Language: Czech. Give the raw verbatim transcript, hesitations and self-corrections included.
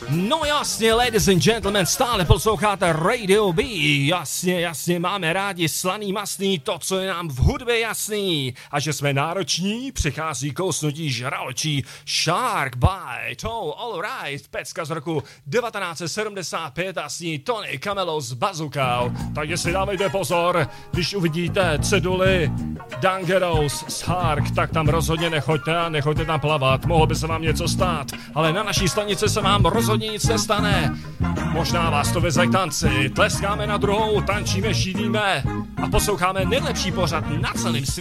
No jasně, ladies and gentlemen, stále posloucháte Radio B. Jasně, jasně, máme rádi slaný, masný, to, co je nám v hudbě jasný. A že jsme nároční, přichází kousnutí žraločí Shark Bite. Oh, alright, pecka z roku devatenáct set sedmdesát pět a s ní Tony Camelo s bazukou. Takže si dávejte pozor, když uvidíte ceduly Dangerous Shark, tak tam rozhodně nechoďte a nechoďte tam plavat. Mohlo by se vám něco stát, ale na naší stanici se vám rozhodně nic nestane. Možná vás to vezaj tanci, tleskáme na druhou, tančíme, šídíme a posloucháme nejlepší pořad na celém světě.